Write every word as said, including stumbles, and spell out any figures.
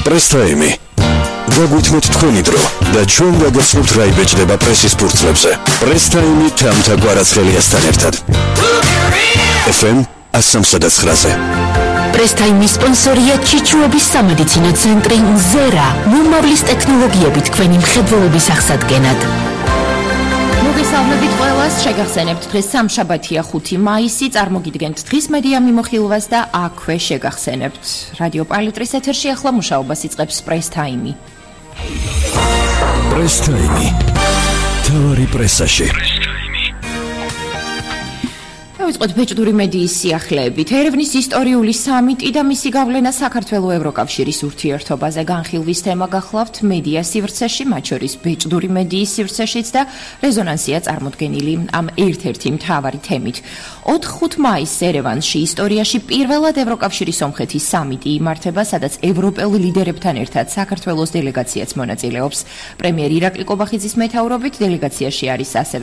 პრესთაიმი. Დაგვითმოთ თქვენი დრო და ჩვენ გაგაცნობთ რა იბეჭდება პრესის ფურცლებზე. პრესთაიმი თამთა გვარაცხელიასთან ერთად. ეფ ემ one oh nine-ზე. პრესთაიმის სპონსორია ჩიჩუების სამედიცინო ცენტრი ზერა. მომავლის ტექნოლოგიები თქვენი მხედველობის აღსადგენად. მოგესალმებით ყველას, შეგახსენებთ დღეს სამშაბათია ხუთი მაისი, წარმოგიდგენთ დღის მედია მიმოხილვას და აქვე შეგახსენებთ. რადიო პალიტრის ეთერში ახლა მუშაობას იწყებს პრესთაიმი. პრესთაიმი. თავარი პრესაში. დავიწყოთ ბეჭდური მედიის სიახლეებით. ერევნის ისტორიული სამიტი და მისი გავლენა საქართველოს ევროკავშირის ურთიერთობაზე განხილვის თემა გახლავთ მედია სივრცეში, მათ შორის ბეჭდური მედიის სივრცეშიც და რეზონანსია წარმოდგენილი ამ ერთ-ერთი მთავარი თემით. ოთხ-ხუთ მაისს ერევანში ისტორიაში პირველად ევროკავშირის სომხეთის სამიტი იმართება, სადაც ევროპელ ლიდერებთან ერთად საქართველოს დელეგაციაც მონაწილეობს. პრემიერ ირაკლი კობახიძის მეთაურობით დელეგაციაში არის ასევე